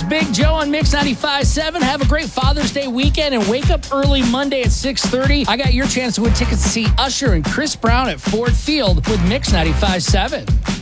Big Joe on Mix 95.7. Have a great Father's Day weekend and wake up early Monday at 6:30. I got your chance to win tickets to see Usher and Chris Brown at Ford Field with Mix 95.7.